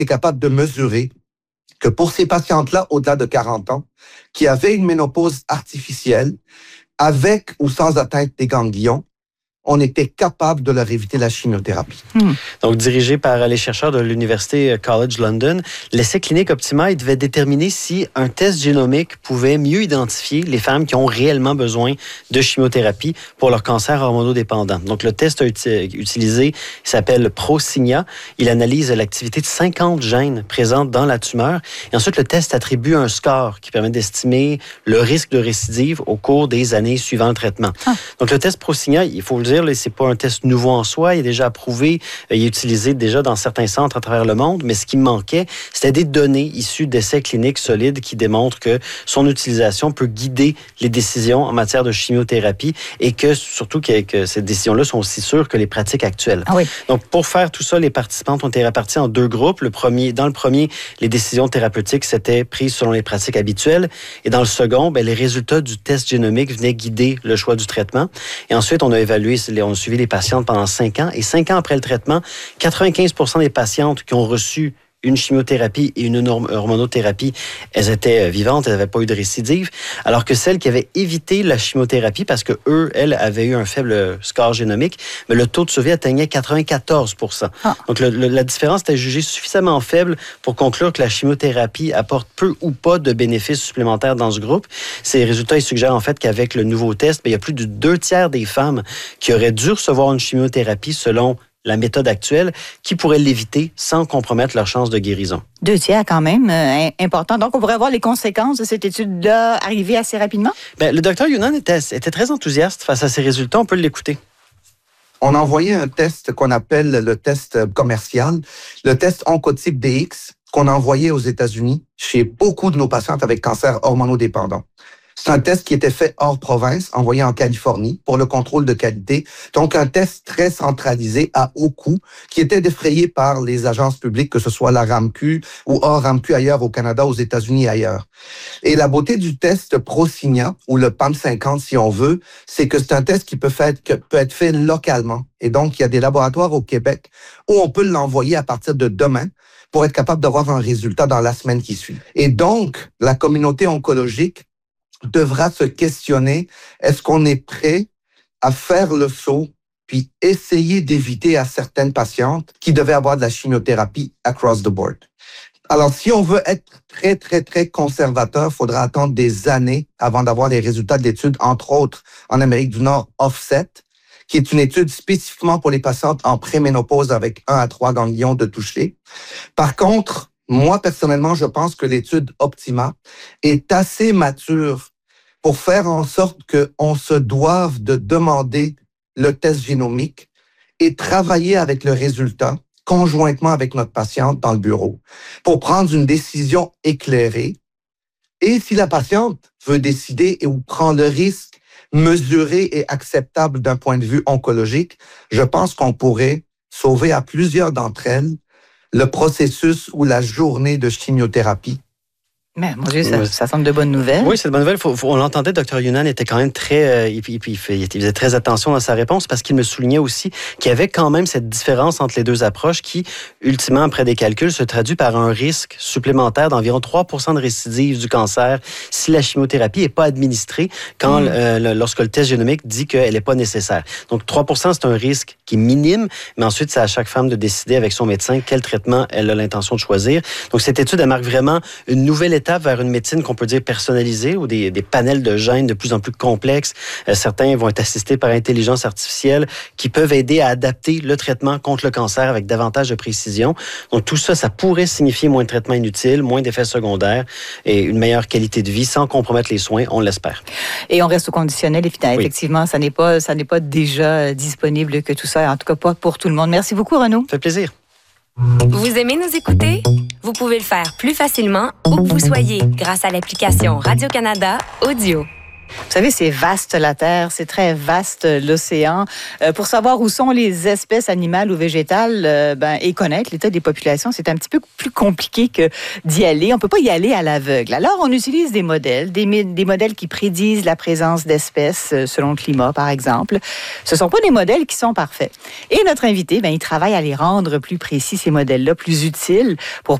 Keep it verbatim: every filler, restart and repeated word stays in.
est capable de mesurer que pour ces patientes-là, au-delà de quarante ans, qui avaient une ménopause artificielle, avec ou sans atteinte des ganglions, on était capable de leur éviter la chimiothérapie. Hmm. Donc, dirigé par les chercheurs de l'Université College London, l'essai clinique Optima, il devait déterminer si un test génomique pouvait mieux identifier les femmes qui ont réellement besoin de chimiothérapie pour leur cancer hormonodépendant. Donc, le test utilisé s'appelle Prosigna. Il analyse l'activité de cinquante gènes présents dans la tumeur. Et ensuite, le test attribue un score qui permet d'estimer le risque de récidive au cours des années suivant le traitement. Ah. Donc, le test Prosigna, il faut le dire, c'est pas un test nouveau en soi, il est déjà approuvé, il est utilisé déjà dans certains centres à travers le monde, mais ce qui manquait, c'était des données issues d'essais cliniques solides qui démontrent que son utilisation peut guider les décisions en matière de chimiothérapie et que surtout que, que ces décisions-là sont aussi sûres que les pratiques actuelles. Ah oui. Donc, pour faire tout ça, les participantes ont été réparties en deux groupes. Le premier, dans le premier, les décisions thérapeutiques s'étaient prises selon les pratiques habituelles et dans le second, bien, les résultats du test génomique venaient guider le choix du traitement. Et ensuite, on a évalué on a suivi les patientes pendant cinq ans et cinq ans après le traitement, quatre-vingt-quinze pour cent des patientes qui ont reçu une chimiothérapie et une hormonothérapie, elles étaient vivantes, elles n'avaient pas eu de récidive, alors que celles qui avaient évité la chimiothérapie parce que eux, elles avaient eu un faible score génomique, mais le taux de survie atteignait quatre-vingt-quatorze pour cent. Ah. Donc le, le, la différence était jugée suffisamment faible pour conclure que la chimiothérapie apporte peu ou pas de bénéfices supplémentaires dans ce groupe. Ces résultats ils suggèrent en fait qu'avec le nouveau test, bien, il y a plus de deux tiers des femmes qui auraient dû recevoir une chimiothérapie selon la méthode actuelle, qui pourrait l'éviter sans compromettre leur chance de guérison. Deux tiers quand même, euh, important. Donc, on pourrait voir les conséquences de cette étude-là arriver assez rapidement? Bien, le docteur Younan était, était très enthousiaste face à ces résultats. On peut l'écouter. On a envoyé un test qu'on appelle le test commercial, le test Oncotype D X, qu'on a envoyé aux États-Unis chez beaucoup de nos patientes avec cancer hormonodépendant. C'est un test qui était fait hors province, envoyé en Californie pour le contrôle de qualité. Donc, un test très centralisé à haut coût qui était défrayé par les agences publiques, que ce soit la R A M Q ou hors R A M Q ailleurs au Canada, aux États-Unis et ailleurs. Et la beauté du test Prosigna, ou le P A M cinquante si on veut, c'est que c'est un test qui peut, faire, que peut être fait localement. Et donc, il y a des laboratoires au Québec où on peut l'envoyer à partir de demain pour être capable d'avoir un résultat dans la semaine qui suit. Et donc, la communauté oncologique devra se questionner, est-ce qu'on est prêt à faire le saut puis essayer d'éviter à certaines patientes qui devaient avoir de la chimiothérapie across the board. Alors, si on veut être très, très, très conservateur, il faudra attendre des années avant d'avoir les résultats de l'étude, entre autres en Amérique du Nord, Offset, qui est une étude spécifiquement pour les patientes en préménopause avec un à trois ganglions de toucher. Par contre, moi, personnellement, je pense que l'étude Optima est assez mature pour faire en sorte qu'on se doive de demander le test génomique et travailler avec le résultat conjointement avec notre patiente dans le bureau pour prendre une décision éclairée. Et si la patiente veut décider ou prend le risque mesuré et acceptable d'un point de vue oncologique, je pense qu'on pourrait sauver à plusieurs d'entre elles le processus ou la journée de chimiothérapie. Mais mon Dieu, ça, oui. ça semble de bonnes nouvelles. Oui, c'est de bonnes nouvelles. Faut, faut, on l'entendait, docteur Younan était quand même très... Euh, il, il, il, fait, il faisait très attention dans sa réponse parce qu'il me soulignait aussi qu'il y avait quand même cette différence entre les deux approches qui, ultimement, après des calculs, se traduit par un risque supplémentaire d'environ trois pour cent de récidive du cancer si la chimiothérapie n'est pas administrée quand, mmh. euh, le, lorsque le test génomique dit qu'elle n'est pas nécessaire. Donc, trois pour cent, c'est un risque qui est minime, mais ensuite, c'est à chaque femme de décider avec son médecin quel traitement elle a l'intention de choisir. Donc, cette étude, elle marque vraiment une nouvelle étape vers une médecine qu'on peut dire personnalisée ou des, des panels de gènes de plus en plus complexes. Euh, certains vont être assistés par intelligence artificielle qui peuvent aider à adapter le traitement contre le cancer avec davantage de précision. Donc tout ça, ça pourrait signifier moins de traitements inutiles, moins d'effets secondaires et une meilleure qualité de vie sans compromettre les soins, on l'espère. Et on reste au conditionnel, effectivement, oui. ça n'est pas, ça n'est pas déjà disponible que tout ça, en tout cas pas pour tout le monde. Merci beaucoup, Renaud. Ça fait plaisir. Vous aimez nous écouter? Vous pouvez le faire plus facilement où que vous soyez grâce à l'application Radio-Canada Audio. Vous savez, c'est vaste la Terre, c'est très vaste l'océan. Euh, pour savoir où sont les espèces animales ou végétales euh, ben, et connaître l'état des populations, c'est un petit peu plus compliqué que d'y aller. On ne peut pas y aller à l'aveugle. Alors, on utilise des modèles, des, des modèles qui prédisent la présence d'espèces euh, selon le climat, par exemple. Ce ne sont pas des modèles qui sont parfaits. Et notre invité, ben, il travaille à les rendre plus précis, ces modèles-là, plus utiles pour